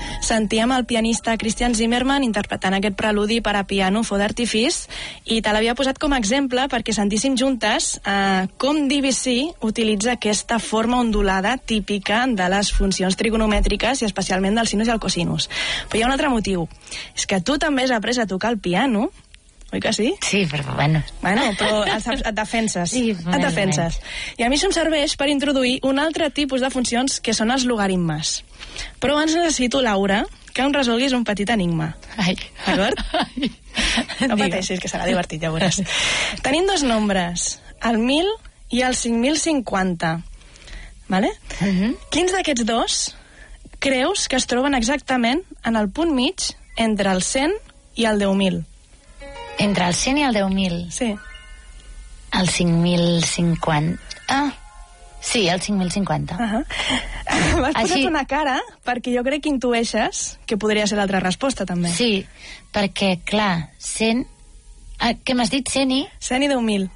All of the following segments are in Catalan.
sentíem el pianista Christian Zimmermann interpretant aquest preludi per a piano Feu d'Artifice, i te l'havia posat com a exemple perquè sentíssim juntes com Debussy utilitza aquesta forma ondulada típica de les funcions trigonomètriques i especialment del sinus i el cosinus. Però hi ha un altre motiu, és que tu també has après a tocar el piano, oi que sí? Sí, però bueno. Bueno, però et defenses. Sí, et defenses. I a mi això em serveix per introduir un altre tipus de funcions que són els logaritmes. Però abans necessito, Laura, que em resolguis un petit enigma. Ai. D'acord? No pateixis, que serà divertit, ja veuràs. Tenim dos nombres, el 1000 i el 5050. Vale? Quins d'aquests dos creus que es troben exactament en el punt mig entre el 100 i el 10.000? Entre el 100 i el 10.000? Sí. El 5.050. Ah, sí, el 5.050. M'has posat una cara perquè jo crec que intueixes que podria ser l'altra resposta, també. Sí, perquè, clar, 100... què m'has dit, 100 i? 100 i 10.000.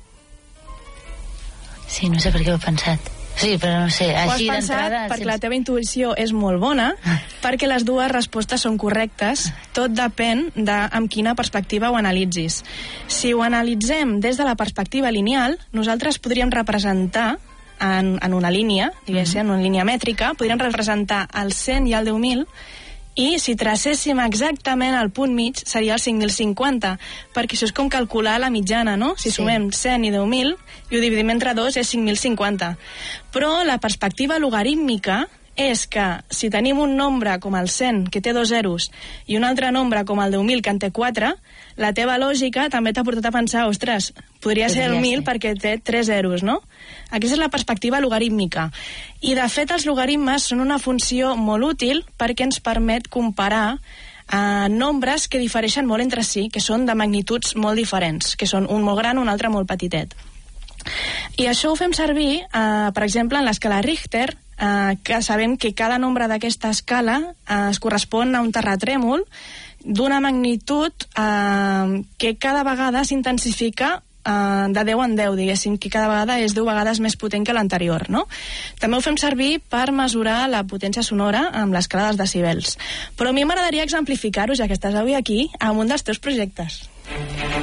Sí, no sé per què ho he pensat. Sí, però no sé, així d'entrada... Ho has pensat perquè la teva intuïció és molt bona, perquè les dues respostes són correctes. Tot depèn de amb quina perspectiva ho analitzis. Si ho analitzem des de la perspectiva lineal, nosaltres podríem representar en una línia, diguéssim, en una línia mètrica, podríem representar el 100 i el 10.000, i si tracéssim exactament el punt mig seria el 5.050, perquè això és com calcular la mitjana, no? Si sumem 100 i 10.000 i ho dividim entre dos és 5.050. Però la perspectiva logarítmica és que si tenim un nombre com el 100 que té 2 zeros i un altre nombre com el 10.000 que en té 4, la teva lògica també t'ha portat a pensar, ostres, podria ser el 1.000 perquè té 3 zeros, no? Aquesta és la perspectiva logarítmica. I de fet els logaritmes són una funció molt útil perquè ens permet comparar nombres que difereixen molt entre si, que són de magnituds molt diferents, que són un molt gran i un altre molt petitet. I això ho fem servir, per exemple, en l'escala Richter, que sabem que cada nombre d'aquesta escala es correspon a un terratrèmol d'una magnitud que cada vegada s'intensifica de 10 en 10, diguéssim, que cada vegada és 10 vegades més potent que l'anterior, no? També ho fem servir per mesurar la potència sonora amb l'escala dels decibels. Però a mi m'agradaria exemplificar-ho, ja que estàs avui aquí, amb un dels teus projectes.